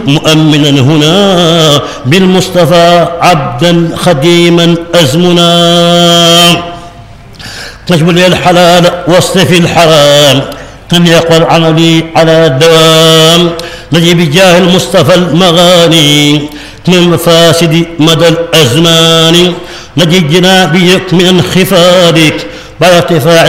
مؤمنا هنا بالمصطفى عبدا خديما أزمنا. تجب لي الحلال واصطفي الحرام كم يقول عملي على الدوام. نجي بجاه المصطفى المغاني من المفاسد مدى الأزمان. نجي جنابيك من انخفاضك بعد ارتفاع